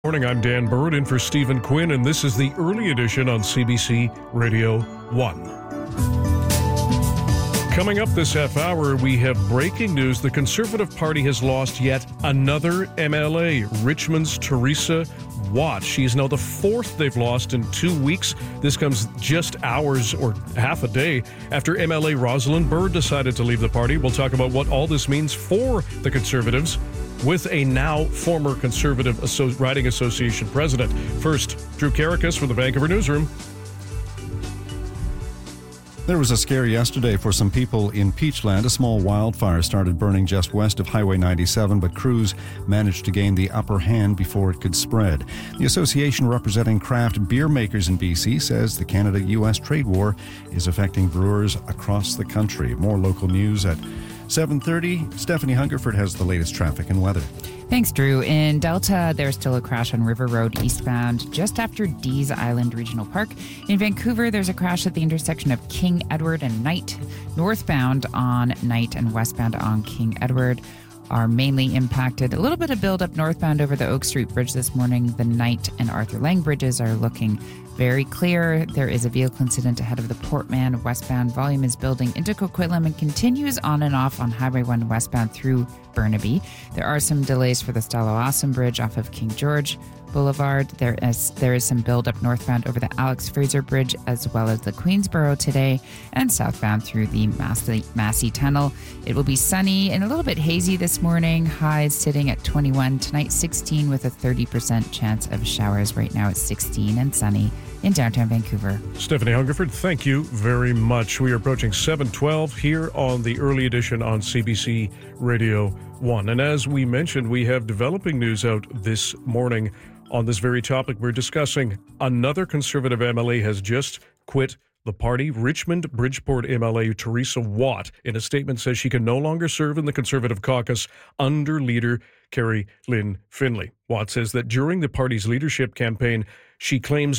Morning, I'm Dan Bird in for Stephen Quinn, and this is the early edition on CBC Radio 1. Coming up this half hour, we have breaking news. The Conservative Party has lost yet another MLA, Richmond's Teresa Watt. She is now the fourth they've lost in 2 weeks. This comes just hours or half a day after MLA Rosalind Bird decided to leave the party. We'll talk about what all this means for the Conservatives with a now former Conservative Riding Association president. First, Drew Karakas from the Vancouver Newsroom. There was a scare yesterday for some people in Peachland. A small wildfire started burning just west of Highway 97, but crews managed to gain the upper hand before it could spread. The association representing craft beer makers in BC says the Canada-US trade war is affecting brewers across the country. More local news at 7:30. Stephanie Hungerford has the latest traffic and weather. Thanks, Drew. In Delta, there's still a crash on River Road eastbound just after Dees Island Regional Park. In Vancouver, there's a crash at the intersection of King Edward and Knight. Northbound on Knight and westbound on King Edward are mainly impacted. A little bit of buildup northbound over the Oak Street Bridge this morning. The Knight and Arthur Lang bridges are looking very clear. There is a vehicle incident ahead of the Port Mann westbound. Volume is building into Coquitlam and continues on and off on Highway 1 westbound through Burnaby. There are some delays for the Stella Awesome Bridge off of King George Boulevard. There is some buildup northbound over the Alex Fraser Bridge as well as the Queensboro today, and southbound through the Massey Tunnel. It will be sunny and a little bit hazy this morning. Highs sitting at 21, tonight 16 with a 30% chance of showers. Right now it's 16 and sunny in downtown Vancouver. Stephanie Hungerford, thank you very much. We are approaching 7:12 here on the early edition on CBC Radio 1. And as we mentioned, we have developing news out this morning on this very topic we're discussing. Another Conservative MLA has just quit the party. Richmond Bridgeport MLA Teresa Watt, in a statement, says she can no longer serve in the Conservative caucus under leader Kerry Lynn Finley. Watt says that during the party's leadership campaign, she claims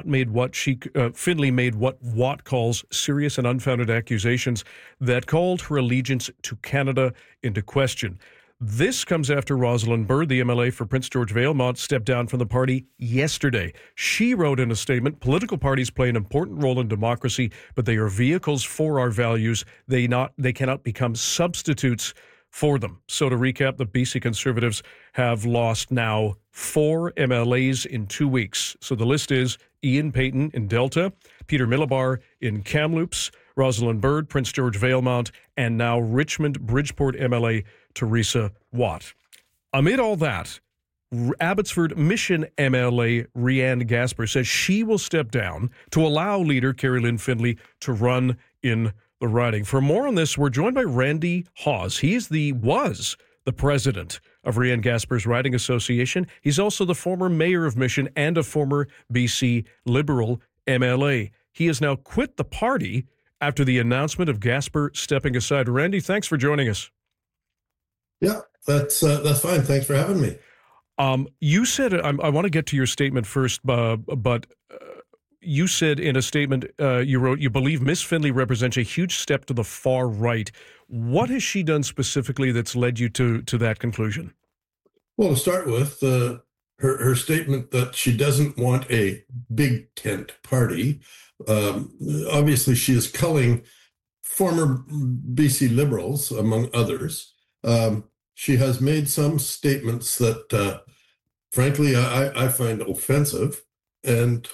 Finley made what Watt calls serious and unfounded accusations that called her allegiance to Canada into question. This comes after Rosalind Bird, the MLA for Prince George Valemount, stepped down from the party yesterday. She wrote in a statement, "Political parties play an important role in democracy, but they are vehicles for our values. They cannot become substitutes for them." So to recap, the BC Conservatives have lost now 4 MLAs in 2 weeks. So the list is Ian Payton in Delta, Peter Milabar in Kamloops, Rosalind Bird, Prince George Valemount, and now Richmond Bridgeport MLA Teresa Watt. Amid all that, Abbotsford Mission MLA Rianne Gasper says she will step down to allow leader Kerry Lynn Finley to run in the riding. For more on this, we're joined by Randy Hawes. He was the president of Rianne Gasper's Riding Association. He's also the former mayor of Mission and a former BC Liberal MLA. He has now quit the party after the announcement of Gasper stepping aside. Randy, thanks for joining us. Yeah, that's fine. Thanks for having me. You said, I want to get to your statement first, but you said in a statement you wrote, you believe Miss Finley represents a huge step to the far right. What has she done specifically that's led you to that conclusion? Well, to start with, her statement that she doesn't want a big tent party. Obviously, she is culling former BC Liberals, among others. She has made some statements that, frankly, I find offensive, and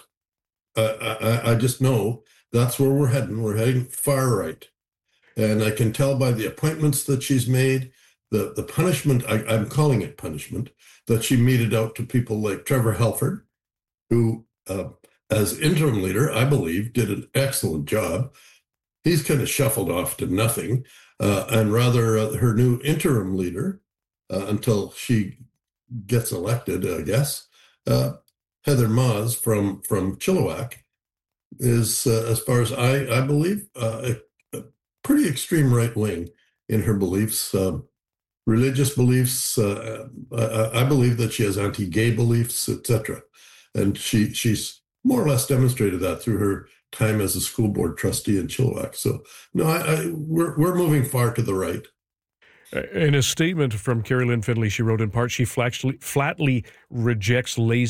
I just know that's where we're heading. We're heading far right, and I can tell by the appointments that she's made, the punishment, I'm calling it punishment, that she meted out to people like Trevor Halford, who, as interim leader, I believe, did an excellent job. He's kind of shuffled off to nothing. And rather, her new interim leader, until she gets elected, I guess, Heather Maas from Chilliwack, is, as far as I believe, a pretty extreme right wing in her beliefs, religious beliefs. I believe that she has anti-gay beliefs, etc. And she's more or less demonstrated that through her time as a school board trustee in Chilliwack. So no, we're moving far to the right. In a statement from Carrie Lynn Findlay, she wrote, in part, she flatly rejects lazy